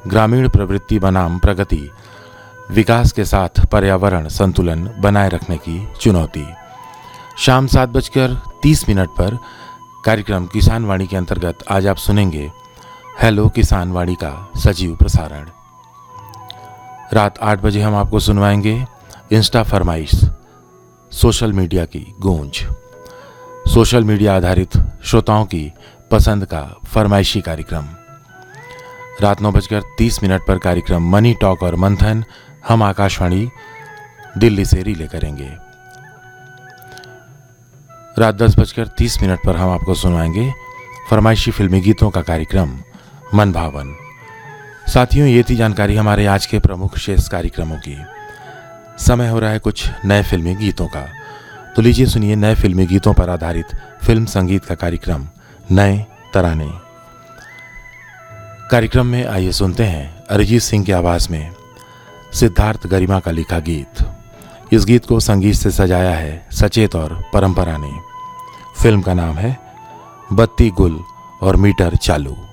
ग्रामीण प्रवृत्ति बनाम प्रगति, विकास के साथ पर्यावरण संतुलन बनाए रखने की चुनौती। शाम 7:30 पर कार्यक्रम किसान वाणी के अंतर्गत आज आप सुनेंगे हेलो किसान वाणी का सजीव प्रसारण। रात 8 बजे हम आपको सुनवाएंगे इंस्टा फरमाइश, सोशल मीडिया की गूंज। सोशल मीडिया आधारित श्रोताओं की पसंद का फरमाइशी कार्यक्रम। रात 9:30 पर कार्यक्रम मनी टॉक और मंथन हम आकाशवाणी दिल्ली से रिले करेंगे। रात 10:30 पर हम आपको सुनाएंगे फरमाइशी फिल्मी गीतों का कार्यक्रम मन भावन। साथियों, ये थी जानकारी हमारे आज के प्रमुख शेष कार्यक्रमों की। समय हो रहा है कुछ नए फिल्मी गीतों का, तो लीजिए सुनिए नए फिल्मी गीतों पर आधारित फिल्म संगीत का कार्यक्रम नए तराने। कार्यक्रम में आइए सुनते हैं अरिजीत सिंह की आवाज में सिद्धार्थ गरिमा का लिखा गीत। इस गीत को संगीत से सजाया है सचेत और परंपरा ने। फिल्म का नाम है बत्ती गुल और मीटर चालू।